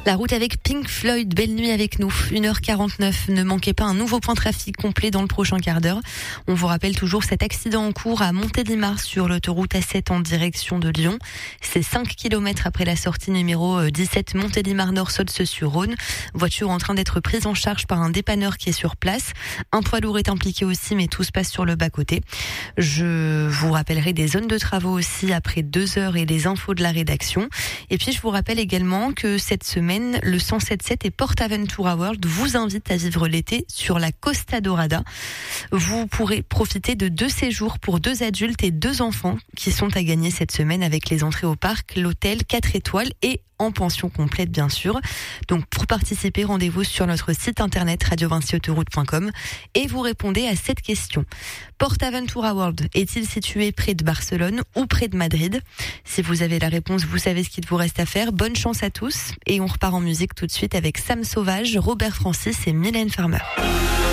La route avec Pink Floyd, belle nuit avec nous, 1h49. Ne manquez pas un nouveau point de trafic complet dans le prochain quart d'heure. On vous rappelle toujours cet accident en cours à Montélimar sur l'autoroute A7 en direction de Lyon. C'est 5 km après la sortie numéro 17 Montélimar Nord-Saulce-sur-Rhône. Voiture en train d'être prise en charge par un dépanneur qui est sur place. Un poids lourd est impliqué aussi, mais tout se passe sur le bas-côté. Je vous rappellerai des zones de travaux aussi après 2 heures et les infos de la rédaction. Et puis je vous rappelle également que cette semaine, le 107.7 et PortAventura World vous invitent à vivre l'été sur la Costa Dorada. Vous pourrez profiter de 2 séjours pour 2 adultes et 2 enfants qui sont à gagner cette semaine avec les entrées au parc, l'hôtel 4 étoiles et en pension complète bien sûr. Donc pour participer, rendez-vous sur notre site internet radio20autoroute.com et vous répondez à cette question. PortAventura World est-il situé près de Barcelone ou près de Madrid? Si vous avez la réponse, vous savez ce qu'il vous reste à faire. Bonne chance à tous et on repart en musique tout de suite avec Sam Sauvage, Robert Francis et Mylène Farmer.